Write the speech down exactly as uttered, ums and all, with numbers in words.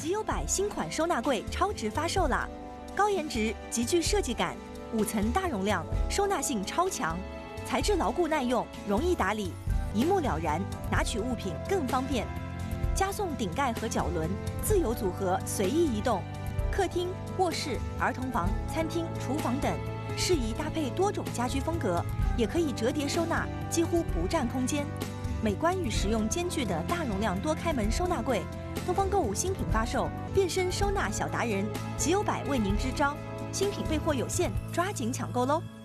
极优百新款收纳柜超值发售啦！高颜值，极具设计感，五层大容量，收纳性超强，材质牢固耐用，容易打理，一目了然，拿取物品更方便。加送顶盖和脚轮，自由组合，随意移动。客厅、卧室、儿童房、餐厅、厨房等，适宜搭配多种家居风格，也可以折叠收纳，几乎不占空间。美观与实用兼具的大容量多开门收纳柜，东方购物新品发售，变身收纳小达人，极优百为您支招。新品备货有限，抓紧抢购喽！